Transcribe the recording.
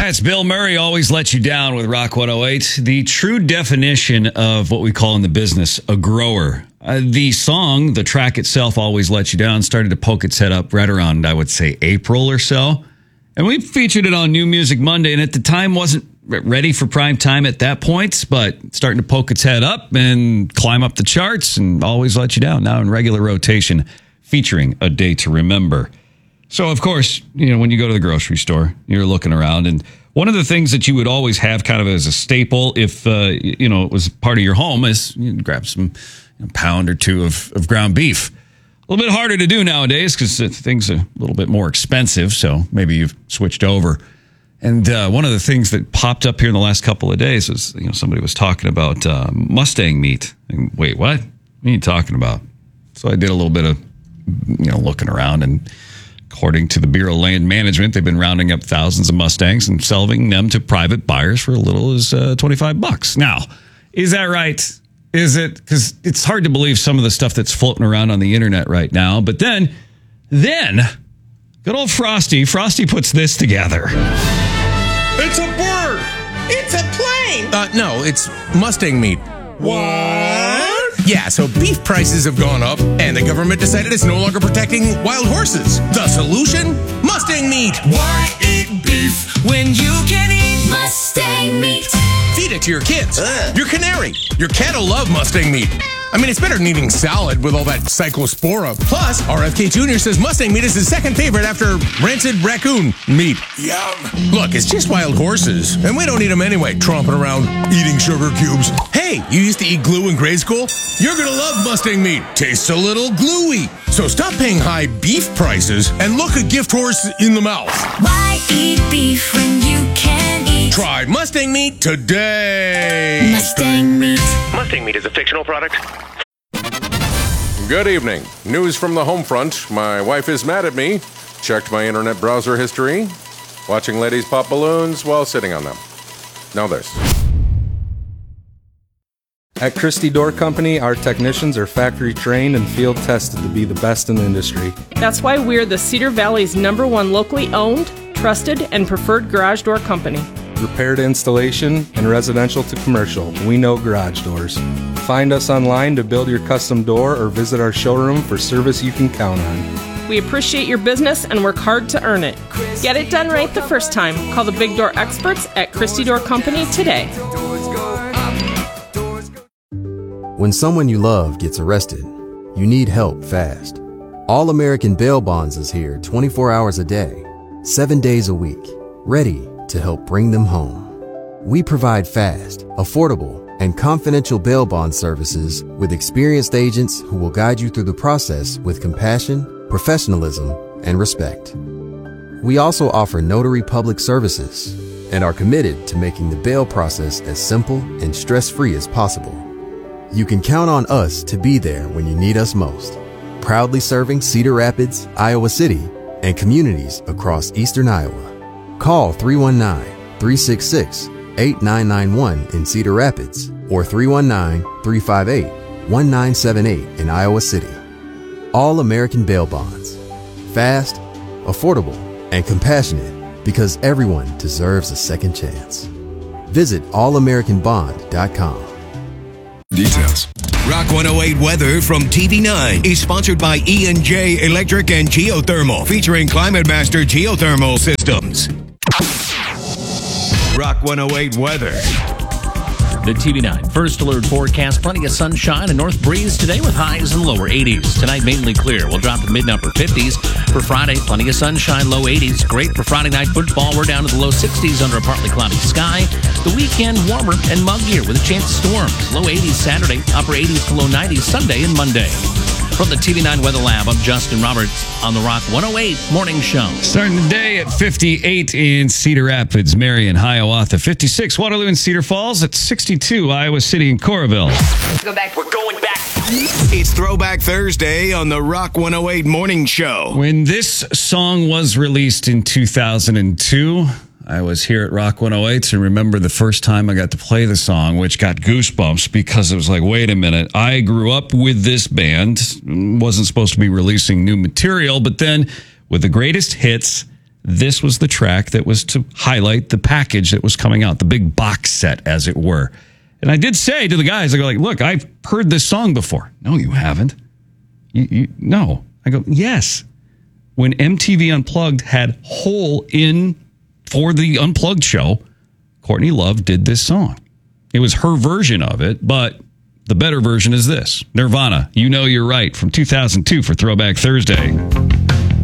That's Bill Murray, Always Let You Down with Rock 108. The true definition of what we call in the business a grower. The song, the track itself, Always Let You Down, started to poke its head up right around, I would say, April or so. And we featured it on New Music Monday, and at the time wasn't ready for prime time at that point, but starting to poke its head up and climb up the charts and Always Let You Down, now in regular rotation, featuring A Day to Remember. So, of course, when you go to the grocery store, you're looking around, and one of the things that you would always have kind of as a staple if, it was part of your home is you grab some pound or two of ground beef. A little bit harder to do nowadays because things are a little bit more expensive, so maybe you've switched over. And one of the things that popped up here in the last couple of days was, somebody was talking about Mustang meat. And, wait, what? What are you talking about? So I did a little bit of, looking around, and according to the Bureau of Land Management, they've been rounding up thousands of Mustangs and selling them to private buyers for as little as $25. Now, is that right? Is it? Because it's hard to believe some of the stuff that's floating around on the internet right now. But then, good old Frosty puts this together. It's a bird! It's a plane! No, it's Mustang meat. What? Yeah, so beef prices have gone up, and the government decided it's no longer protecting wild horses. The solution? Mustang meat! Why eat beef when you can eat Mustang meat? Feed it to your kids, your canary. Your cat will love Mustang meat. I mean, it's better than eating salad with all that cyclospora. Plus, RFK Jr. says Mustang meat is his second favorite after rancid raccoon meat. Yum. Look, it's just wild horses, and we don't eat them anyway, tromping around eating sugar cubes. Hey, you used to eat glue in grade school? You're gonna love Mustang meat. Tastes a little gluey. So stop paying high beef prices and look a gift horse in the mouth. Why eat beef when you can eat? Try Mustang meat today. Mustang meat. Mustang meat is a fictional product. Good evening. News from the home front. My wife is mad at me. Checked my internet browser history. Watching ladies pop balloons while sitting on them. Now this. At Christie Door Company, our technicians are factory trained and field tested to be the best in the industry. That's why we're the Cedar Valley's #1 locally owned, trusted, and preferred garage door company. Repair to installation and residential to commercial, we know garage doors. Find us online to build your custom door or visit our showroom for service you can count on. We appreciate your business and work hard to earn it. Get it done right the first time. Call the Big Door experts at Christie Door Company today. When someone you love gets arrested, you need help fast. All American Bail Bonds is here 24 hours a day, 7 days a week, ready to help bring them home. We provide fast, affordable, and confidential bail bond services with experienced agents who will guide you through the process with compassion, professionalism, and respect. We also offer notary public services and are committed to making the bail process as simple and stress-free as possible. You can count on us to be there when you need us most. Proudly serving Cedar Rapids, Iowa City, and communities across eastern Iowa. Call 319-366-8991 in Cedar Rapids or 319-358-1978 in Iowa City. All American Bail Bonds. Fast, affordable, and compassionate because everyone deserves a second chance. Visit allamericanbond.com. Details. Rock 108 weather from TV9 is sponsored by E&J Electric and Geothermal, featuring Climate Master Geothermal Systems. Rock 108 weather. The TV9 First Alert forecast, plenty of sunshine and north breeze today with highs in the lower 80s. Tonight, mainly clear. We'll drop to mid-upper 50s. For Friday, plenty of sunshine, low 80s. Great for Friday night football. We're down to the low 60s under a partly cloudy sky. The weekend, warmer and muggier with a chance of storms. Low 80s Saturday, upper 80s to low 90s Sunday and Monday. From the TV9 Weather Lab, I'm Justin Roberts on the Rock 108 Morning Show. Starting the day at 58 in Cedar Rapids, Marion, Hiawatha. 56 Waterloo and Cedar Falls. At 62 Iowa City and Coralville. Go back. We're going back. It's Throwback Thursday on the Rock 108 Morning Show. When this song was released in 2002... I was here at Rock 108 and remember the first time I got to play the song, which got goosebumps because it was like, wait a minute, I grew up with this band, wasn't supposed to be releasing new material, but then with the greatest hits, this was the track that was to highlight the package that was coming out, the big box set, as it were. And I did say to the guys, I go like, look, I've heard this song before. No, you haven't. No. I go, yes. When MTV Unplugged had Hole in for the Unplugged show, Courtney Love did this song. It was her version of it, but the better version is this. Nirvana, You Know You're Right, from 2002 for Throwback Thursday.